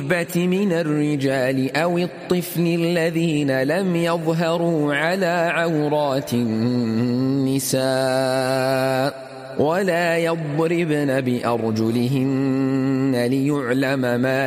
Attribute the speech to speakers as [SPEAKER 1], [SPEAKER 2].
[SPEAKER 1] الإربة من الرجال أو الطفل الذين لم يظهروا على عورات النساء ولا يضربن بأرجلهن ليعلم ما